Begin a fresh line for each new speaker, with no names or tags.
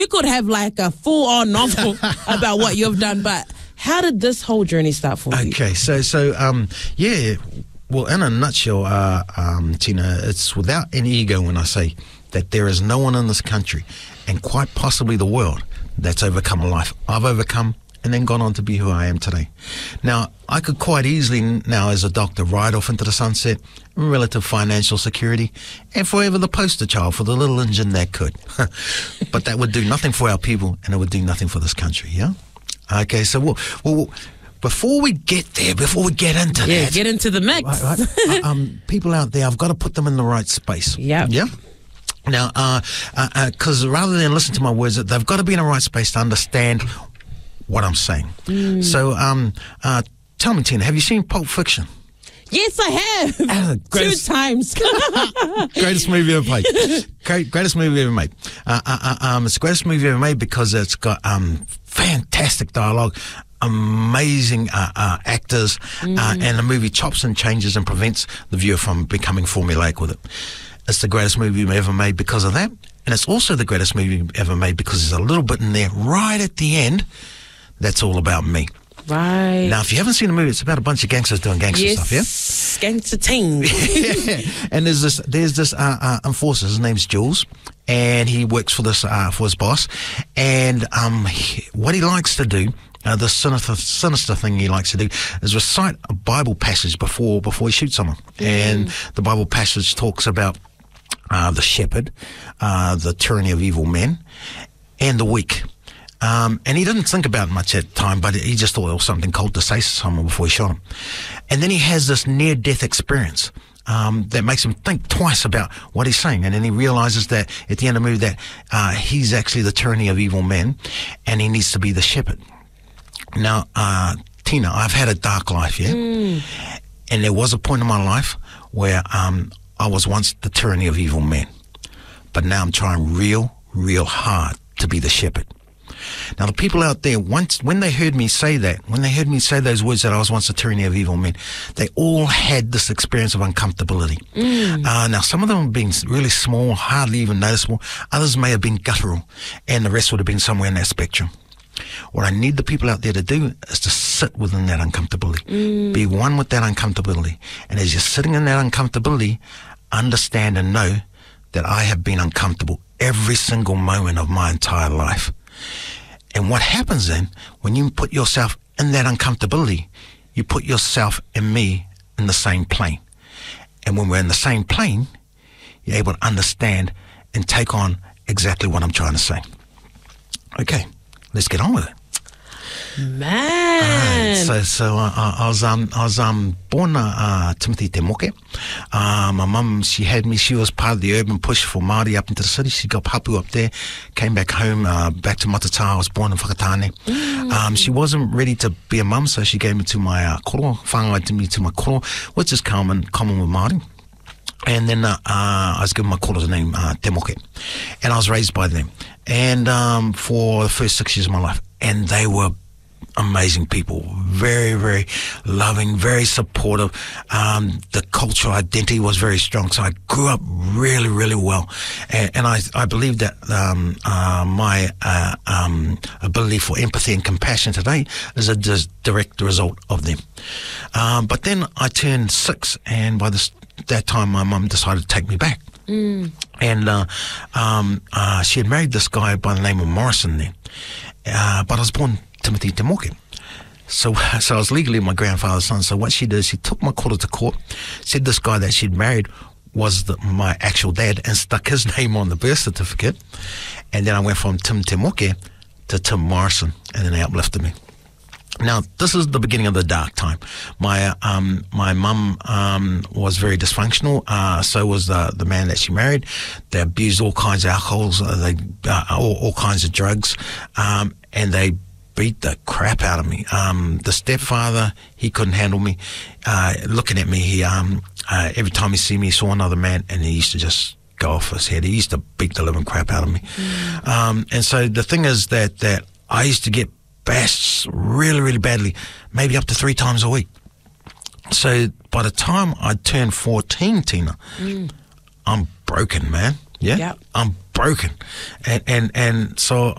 You could have like a full-on novel about what you've done, but how did this whole journey start for you?
Okay, yeah. Well, in a nutshell, Tina, it's without any ego when I say that there is no one in this country, and quite possibly the world, that's overcome a life I've overcome and then gone on to be who I am today. Now, I could quite easily now as a doctor ride off into the sunset, relative financial security, and forever the poster child for the little engine that could. But that would do nothing for our people, and it would do nothing for this country, yeah? Okay, so well before we get there, before we get into that...
get into the mix.
Right. People out there, I've got to put them in the right space.
Yeah.
Yeah? Now, because rather than listen to my words, they've got to be in the right space to understand what I'm saying. So, tell me, Tina, have you seen Pulp Fiction?
Yes, I have. 2 times.
Greatest movie ever made. Greatest movie ever made. It's the greatest movie ever made because it's got fantastic dialogue, amazing actors, and the movie chops and changes and prevents the viewer from becoming formulaic with it. It's the greatest movie ever made because of that, and it's also the greatest movie ever made because there's a little bit in there right at the end that's all about me.
Right.
Now, if you haven't seen the movie, it's about a bunch of gangsters doing gangster stuff, yeah?
Gangster team.
Yeah. And there's this enforcer. His name's Jules, and he works for this for his boss. And what he likes to do, the sinister thing he likes to do, is recite a Bible passage before he shoots someone. And the Bible passage talks about the shepherd, the tyranny of evil men, and the weak. And he didn't think about it much at the time, but he just thought it was something cold to say to someone before he shot him. And then he has this near-death experience that makes him think twice about what he's saying. And then he realizes that at the end of the movie that he's actually the tyranny of evil men, and he needs to be the shepherd. Now, Tina, I've had a dark life, yeah? And there was a point in my life where I was once the tyranny of evil men. But now I'm trying real hard to be the shepherd. Now, the people out there, when they heard me say that, when they heard me say those words that I was once the tyranny of evil men, they all had this experience of uncomfortability. Now, some of them have been really small, hardly even noticeable. Others may have been guttural, and the rest would have been somewhere in that spectrum. What I need the people out there to do is to sit within that uncomfortability. Be one with that uncomfortability. And as you're sitting in that uncomfortability, understand and know that I have been uncomfortable every single moment of my entire life. And what happens then, when you put yourself in that uncomfortability, you put yourself and me in the same plane. And when we're in the same plane, you're able to understand and take on exactly what I'm trying to say. Okay, let's get on with it.
Man.
So I was born Timothy Te Moke. My mum, she had me. She was part of the urban push for Māori up into the city. She got papu up there, came back home, back to Matata. I was born in Whakatane. She wasn't ready to be a mum, so she gave me to my koro, whangai me to my koro, which is common with Māori. And then I was given my koro's name, Te Moke. And I was raised by them. And for the first 6 years of my life. And they were amazing people, very loving, very supportive. The cultural identity was very strong, so I grew up really well, and I believe that my ability for empathy and compassion today is a direct result of them. But then I turned 6, and by that time my mum decided to take me back. And she had married this guy by the name of Morrison then, but I was born Timothy Te Moke. So I was legally my grandfather's son. So what she did is she took my koro to court, said this guy that she'd married was my actual dad, and stuck his name on the birth certificate. And then I went from Tim Te Moke to Tim Morrison, and then they uplifted me. Now, this is the beginning of the dark time. My mum was very dysfunctional. So was the man that she married. They abused all kinds of alcohols, all kinds of drugs, and they beat the crap out of me. The stepfather, he couldn't handle me. Looking at me, he every time he saw another man, and he used to just go off his head. He used to beat the living crap out of me. And so the thing is that I used to get bashed really badly, maybe up to 3 times a week. So by the time I turned 14, Tina, I'm broken, man. Yeah?
Yep.
I'm broken, and so